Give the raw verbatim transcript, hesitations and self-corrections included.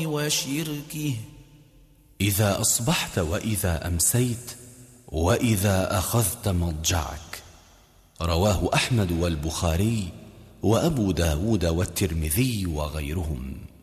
وشركه إذا أصبحت وإذا أمسيت وإذا أخذت مضجعك. رواه أحمد والبخاري وأبو داود والترمذي وغيرهم.